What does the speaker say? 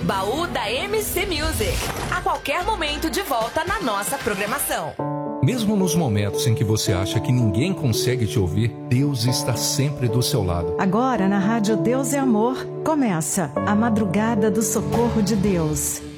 Baú da MC Music. A qualquer momento de volta na nossa programação. Mesmo nos momentos em que você acha que ninguém consegue te ouvir, Deus está sempre do seu lado. Agora na Rádio Deus é Amor, começa a Madrugada do Socorro de Deus.